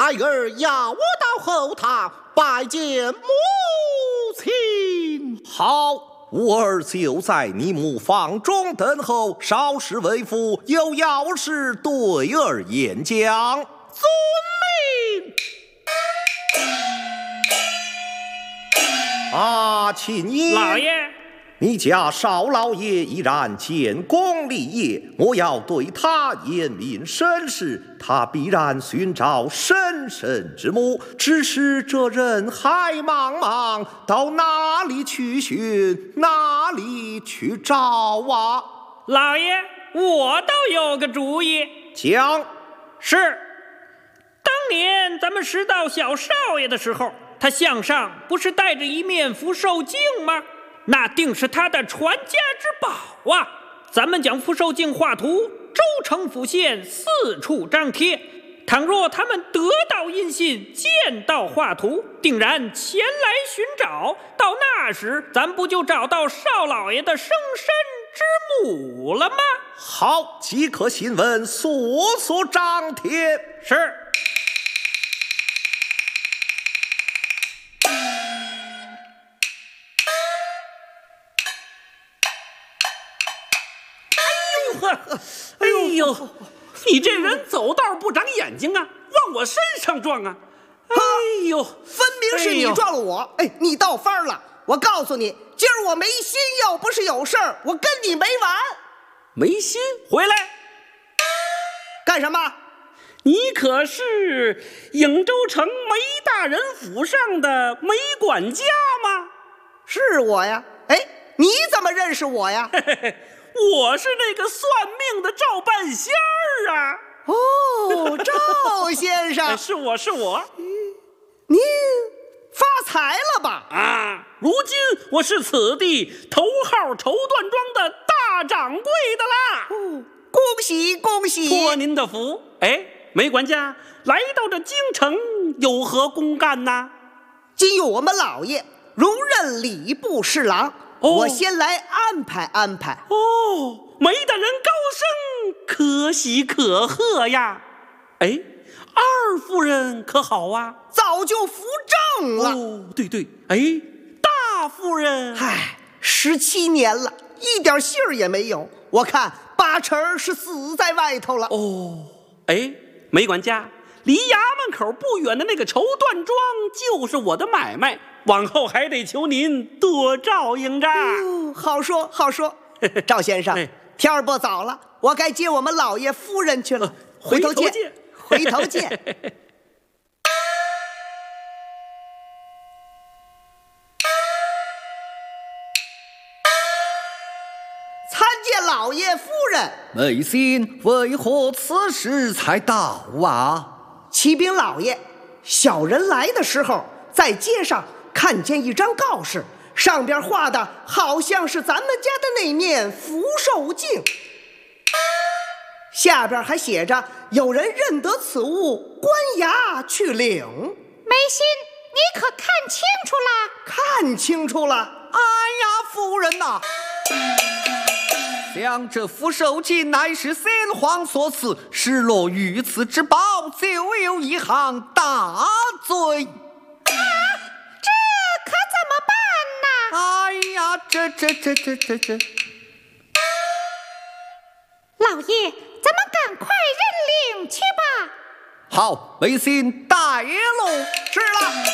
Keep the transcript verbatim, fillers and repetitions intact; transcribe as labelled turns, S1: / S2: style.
S1: 孩儿要我到后堂拜见母亲。
S2: 好，吾儿就在你母房中等候，稍事为父有要事对儿言讲。
S1: 遵命。
S2: 啊，秦爷，
S3: 老爷，
S2: 你家少老爷已然建功立业，我要对他严明审视，他必然寻找神圣之母。只是这人海茫茫，到哪里去寻，哪里去找啊？
S3: 老爷，我倒有个主意。
S2: 讲。
S3: 是，当年咱们拾到小少爷的时候，他项上不是带着一面福寿镜吗？那定是他的传家之宝啊！咱们将福寿镜画图，州城府县四处张贴。倘若他们得到音信，见到画图，定然前来寻找。到那时，咱不就找到少老爷的生身之母了吗？
S2: 好，即刻新闻速速张贴。
S3: 是。
S4: 哎呦，你这人走道不长眼睛啊，往我身上撞啊！哎呦，
S1: 分明是你撞了我！哎，你倒翻了！我告诉你，今儿我没心，要不是有事儿，我跟你没完。
S4: 没心？回来！
S1: 干什么？
S4: 你可是颍州城梅大人府上的梅管家吗？
S1: 是我呀。哎，你怎么认识我呀？
S4: 嘿嘿嘿，我是那个算命的赵半仙儿啊！
S1: 哦，赵先生，
S4: 是我是我。
S1: 您发财了吧？
S4: 啊，如今我是此地头号绸缎庄的大掌柜的啦！
S1: 哦，恭喜恭喜！
S4: 托您的福。哎，梅管家来到这京城有何公干呐？
S1: 今有我们老爷荣任礼部侍郎。哦、我先来安排安排。
S4: 哦，梅大人高升，可喜可贺呀！哎，二夫人可好啊？
S1: 早就扶正了。
S4: 哦，对对，哎，大夫人，
S1: 唉，十七年了，一点信儿也没有。我看八成是死在外头了。
S4: 哦，哎，梅管家，离衙门口不远的那个绸缎庄就是我的买卖。往后还得求您多照应着。
S1: 哦，好说好说。赵先生，天儿不早了，我该接我们老爷夫人去了。呃、回头见，回头见。参见老爷夫人。
S2: 梅心，为何此时才到啊？
S1: 启禀老爷，小人来的时候在街上看见一张告示，上边画的好像是咱们家的那面福寿镜，下边还写着有人认得此物，官衙去领。
S5: 梅心，你可看清楚了？
S1: 看清楚了。
S2: 哎呀，夫人呐、啊，想这福寿镜乃是先皇所赐，失落于此之宝，就有一行大罪。哎呀，这这这这这这！
S5: 老爷，咱们赶快认领去吧。
S2: 好，梅心带路。
S1: 是了。